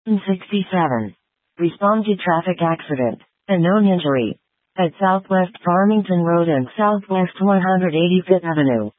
67. Respond to traffic accident. A known injury. At Southwest Farmington Road and Southwest 185th Avenue.